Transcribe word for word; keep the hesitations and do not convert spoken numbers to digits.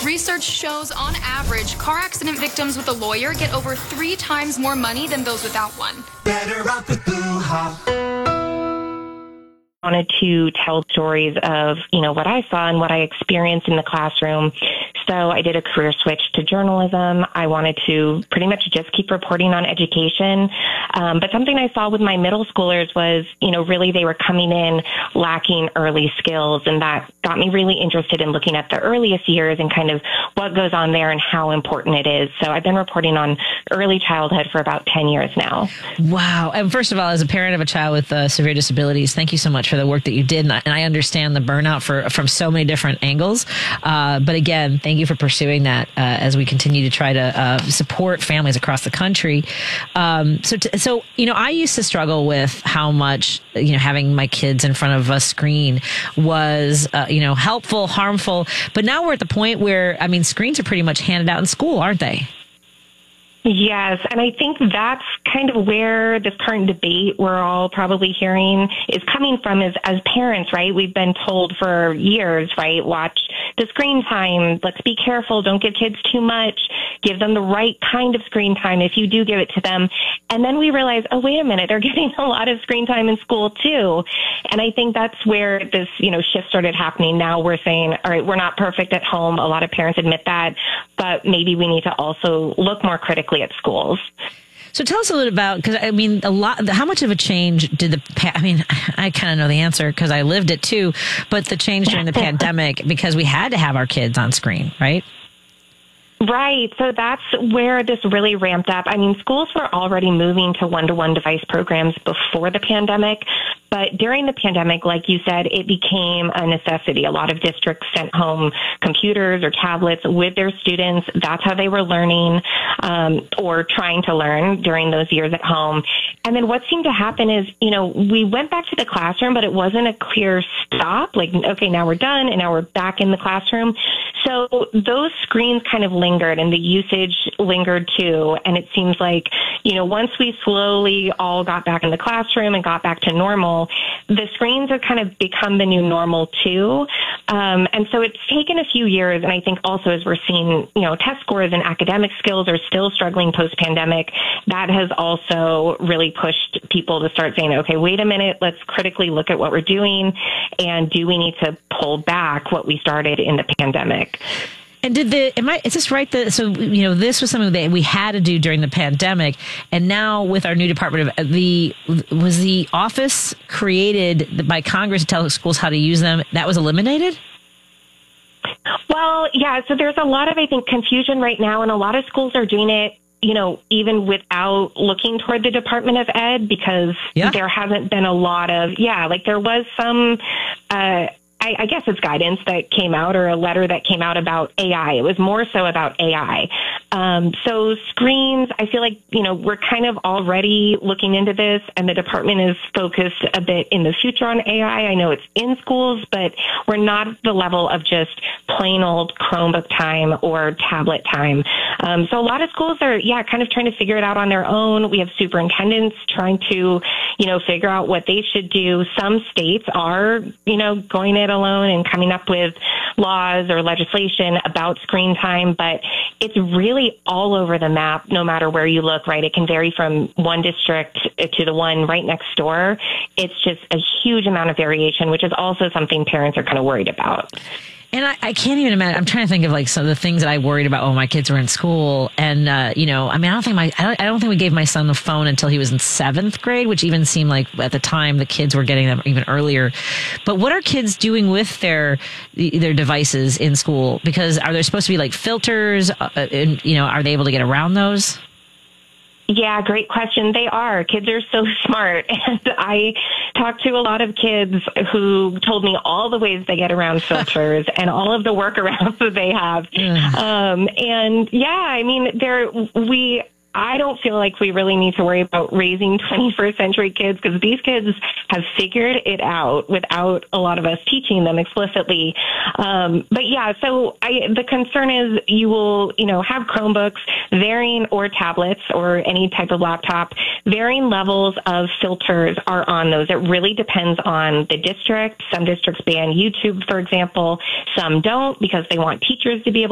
Research shows, on average, car accident victims with a lawyer get over three times more money than those without one. Better off with Boo-ha. Wanted to tell stories of, you know, what I saw and what I experienced in the classroom. So I did a career switch to journalism. I wanted to pretty much just keep reporting on education. Um, but something I saw with my middle schoolers was, you know, really they were coming in lacking early skills. And that got me really interested in looking at the earliest years and kind of what goes on there and how important it is. So I've been reporting on early childhood for about ten years now. Wow. And first of all, as a parent of a child with uh, severe disabilities, thank you so much for the work that you did. And I, and I understand the burnout for from so many different angles. Uh, but again, thank you for pursuing that uh, as we continue to try to uh, support families across the country. Um, so, t- so you know, I used to struggle with how much, you know, having my kids in front of a screen was, uh, you know, helpful, harmful. But now we're at the point where, I mean, screens are pretty much handed out in school, aren't they? Yes, and I think that's kind of where this current debate we're all probably hearing is coming from is as parents, right? We've been told for years, right? Watch the screen time. Let's be careful. Don't give kids too much. Give them the right kind of screen time if you do give it to them. And then we realize, oh, wait a minute, they're getting a lot of screen time in school too. And I think that's where this, you know, shift started happening. Now we're saying, all right, we're not perfect at home. A lot of parents admit that, but maybe we need to also look more critically at schools. So tell us a little about, because I mean, a lot, how much of a change did the, I mean, I kind of know the answer because I lived it too, but the change during the pandemic, because we had to have our kids on screen, right? Right. So that's where this really ramped up. I mean, schools were already moving to one-to-one device programs before the pandemic. But during the pandemic, like you said, it became a necessity. A lot of districts sent home computers or tablets with their students. That's how they were learning um, or trying to learn during those years at home. And then what seemed to happen is, you know, we went back to the classroom, but it wasn't a clear stop. Like, okay, now we're done and now we're back in the classroom. So those screens kind of lingered and the usage lingered too. And it seems like, you know, once we slowly all got back in the classroom and got back to normal, the screens have kind of become the new normal too. Um, and so it's taken a few years. And I think also as we're seeing, you know, test scores and academic skills are still struggling post-pandemic, that has also really pushed people to start saying, okay, wait a minute, let's critically look at what we're doing. And do we need to pull back what we started in the pandemic? And did the, am I, is this right? That, so, you know, this was something that we had to do during the pandemic. And now with our new Department of the, was the office created by Congress to tell schools how to use them? That was eliminated? Well, yeah. So there's a lot of, I think, confusion right now. And a lot of schools are doing it, you know, even without looking toward the Department of Ed, because yeah. there hasn't been a lot of, yeah, like there was some, uh, I, I guess it's guidance that came out or a letter that came out about A I. It was more so about A I. Um, so screens, I feel like, you know, we're kind of already looking into this and the department is focused a bit in the future on A I. I know it's in schools, but we're not at the level of just plain old Chromebook time or tablet time. Um, so a lot of schools are, yeah, kind of trying to figure it out on their own. We have superintendents trying to, you know, figure out what they should do. Some states are, you know, going it alone and coming up with laws or legislation about screen time, but it's really all over the map, no matter where you look, right? It can vary from one district to the one right next door. It's just a huge amount of variation, which is also something parents are kind of worried about. And I, I can't even imagine. I'm trying to think of like some of the things that I worried about when my kids were in school. And, uh, you know, I mean, I don't think my, I don't, I don't think we gave my son the phone until he was in seventh grade, which even seemed like at the time the kids were getting them even earlier. But what are kids doing with their, their devices in school? Because are there supposed to be like filters? Uh, and, you know, are they able to get around those? Yeah, great question. They are. Kids are so smart. And I talked to a lot of kids who told me all the ways they get around filters and all of the workarounds that they have. Um, and yeah, I mean, there, we, I don't feel like we really need to worry about raising twenty-first century kids because these kids have figured it out without a lot of us teaching them explicitly. Um, but yeah, so I, the concern is you will, you know, have Chromebooks, varying or tablets or any type of laptop, varying levels of filters are on those. It really depends on the district. Some districts ban YouTube, for example. Some don't because they want teachers to be able